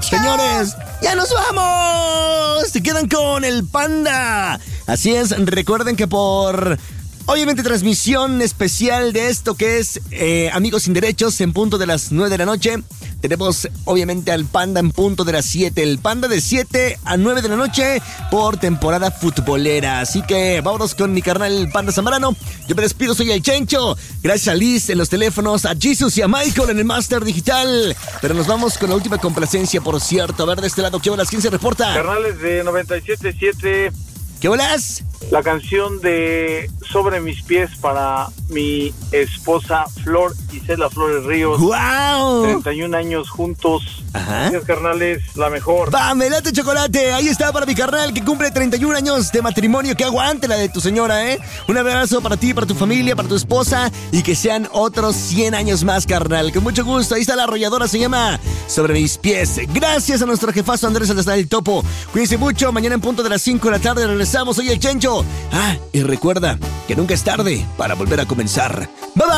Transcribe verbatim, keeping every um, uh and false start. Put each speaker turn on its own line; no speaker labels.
Señores, ya nos vamos. Se quedan con el Panda. Así es, recuerden que por... obviamente transmisión especial de esto que es eh, Amigos Sin Derechos en punto de las nueve de la noche. Tenemos obviamente al Panda en punto de las siete. El Panda de siete a nueve de la noche por temporada futbolera. Así que vámonos con mi carnal el Panda Zambrano. Yo me despido, soy el Chencho. Gracias a Liz en los teléfonos, a Jesus y a Michael en el Master Digital. Pero nos vamos con la última complacencia, por cierto. A ver, de este lado, ¿qué horas? ¿Quién se reporta?
Carnales de noventa y siete punto siete.
¿Qué horas?
La canción de Sobre Mis Pies para mi esposa Flor Isela Flores Ríos.
¡Guau!
treinta y un años juntos.
Ajá.
Gracias, carnales, la mejor.
¡Va, me late chocolate! Ahí está para mi carnal que cumple treinta y un años de matrimonio. Que aguante la de tu señora, ¿eh? Un abrazo para ti, para tu familia, para tu esposa. Y que sean otros cien años más, carnal. Con mucho gusto. Ahí está la arrolladora, se llama Sobre Mis Pies. Gracias a nuestro jefazo Andrés Salazar el Topo. Cuídense mucho. Mañana en punto de las cinco de la tarde regresamos. Soy el Chencho. Ah, y recuerda que nunca es tarde para volver a comenzar. Bye bye.